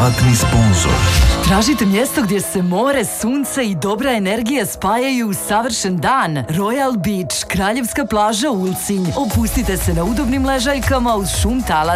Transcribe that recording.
zlatni sponzor. Tražite mjesto gdje se more, sunce i dobra energija spajaju u savršen dan. Royal Beach, kraljevska plaža Ulcinj. Opustite se na udobnim ležaljkama uz šum talasa